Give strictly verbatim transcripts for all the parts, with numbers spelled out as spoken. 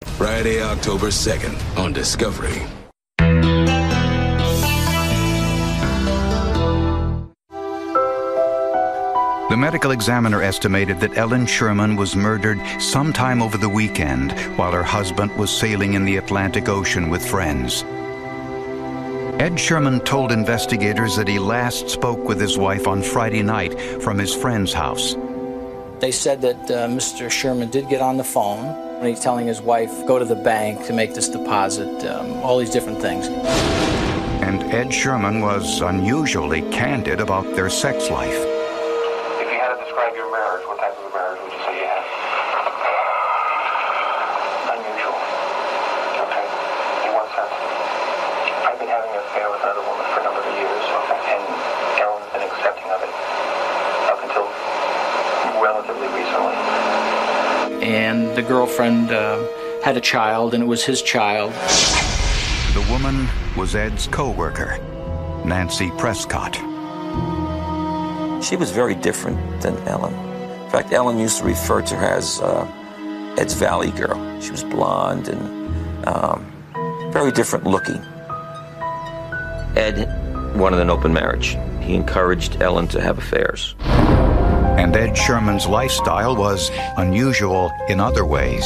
Friday, October second on Discovery. The medical examiner estimated that Ellen Sherman was murdered sometime over the weekend while her husband was sailing in the Atlantic Ocean with friends. Ed Sherman told investigators that he last spoke with his wife on Friday night from his friend's house. They said that uh, Mister Sherman did get on the phone when he's telling his wife, go to the bank to make this deposit, um, all these different things. And Ed Sherman was unusually candid about their sex life. Describe your marriage. What type of a marriage would you say you had? Unusual. Okay. In what sense? I've been having an affair with another woman for a number of years, and Ellen's been accepting of it up until relatively recently. And the girlfriend uh, had a child, and it was his child. The woman was Ed's co-worker, Nancy Prescott. She was very different than Ellen. In fact, Ellen used to refer to her as uh, Ed's Valley girl. She was blonde and um, very different looking. Ed wanted an open marriage. He encouraged Ellen to have affairs. And Ed Sherman's lifestyle was unusual in other ways.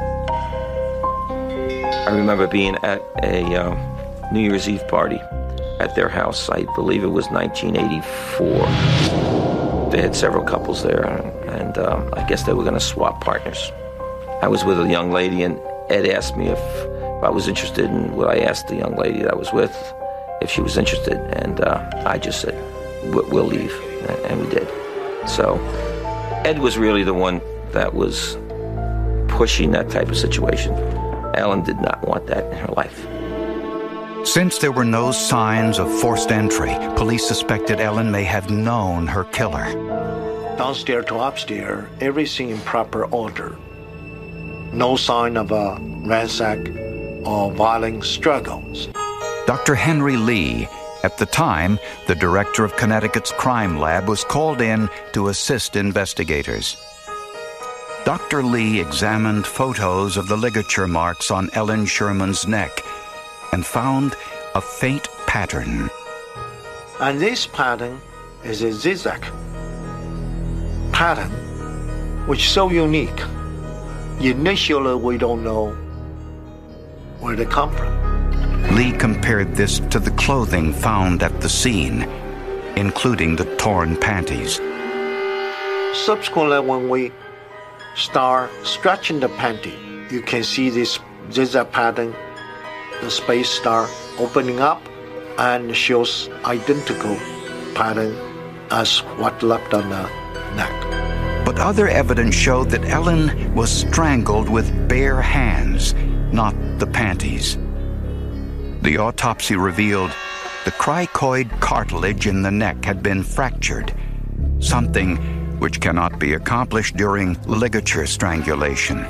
I remember being at a uh, New Year's Eve party at their house. I believe it was nineteen eighty-four. They had several couples there, and um, I guess they were going to swap partners. I was with a young lady, and Ed asked me if, if I was interested, and what I asked the young lady that I was with if she was interested, and uh, I just said, we'll leave, and we did. So Ed was really the one that was pushing that type of situation. Ellen did not want that in her life. Since there were no signs of forced entry, police suspected Ellen may have known her killer. Downstairs to upstairs, everything in proper order. No sign of a ransack or violent struggles. Doctor Henry Lee, at the time the director of Connecticut's crime lab, was called in to assist investigators. Doctor Lee examined photos of the ligature marks on Ellen Sherman's neck and found a faint pattern. And this pattern is a zigzag pattern, which is so unique. Initially, we don't know where they come from. Lee compared this to the clothing found at the scene, including the torn panties. Subsequently, when we start stretching the panty, you can see this zigzag pattern. The space start opening up and shows identical pattern as what left on the neck. But other evidence showed that Ellen was strangled with bare hands, not the panties. The autopsy revealed the cricoid cartilage in the neck had been fractured, something which cannot be accomplished during ligature strangulation.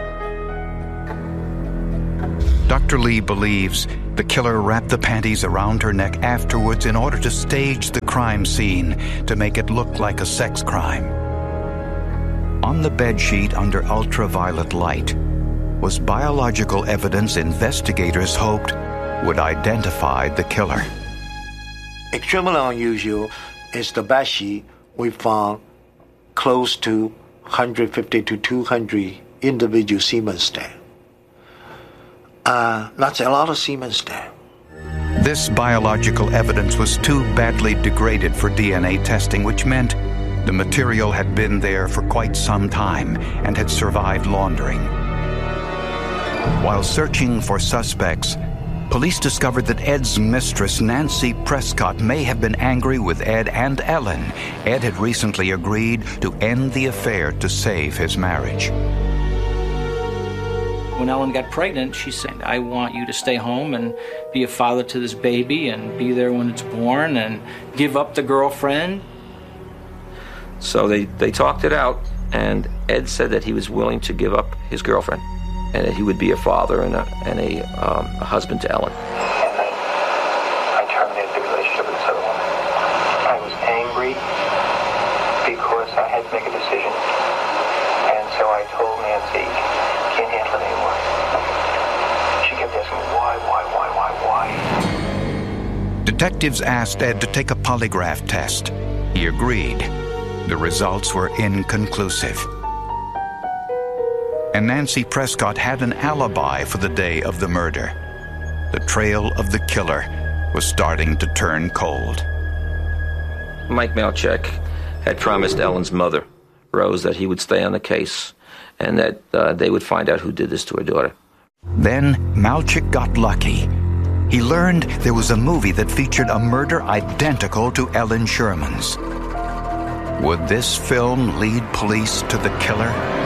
Doctor Lee believes the killer wrapped the panties around her neck afterwards in order to stage the crime scene to make it look like a sex crime. On the bedsheet under ultraviolet light was biological evidence investigators hoped would identify the killer. Extremely unusual is the bedsheet we found close to one hundred fifty to two hundred individual semen stain. Uh, that's a lot of semen stain. This biological evidence was too badly degraded for D N A testing, which meant the material had been there for quite some time and had survived laundering. While searching for suspects, police discovered that Ed's mistress, Nancy Prescott, may have been angry with Ed and Ellen. Ed had recently agreed to end the affair to save his marriage. When Ellen got pregnant, she said, I want you to stay home and be a father to this baby and be there when it's born and give up the girlfriend. So they, they talked it out, and Ed said that he was willing to give up his girlfriend and that he would be a father and a, and a, um, a husband to Ellen. And then I terminated the relationship with this other woman. I was angry because I had to make a decision. And so I told Nancy, can't handle it anymore. Detectives asked Ed to take a polygraph test. He agreed. The results were inconclusive. And Nancy Prescott had an alibi for the day of the murder. The trail of the killer was starting to turn cold. Mike Malchek had promised Ellen's mother, Rose, that he would stay on the case and that uh, they would find out who did this to her daughter. Then Malchek got lucky. He learned there was a movie that featured a murder identical to Ellen Sherman's. Would this film lead police to the killer?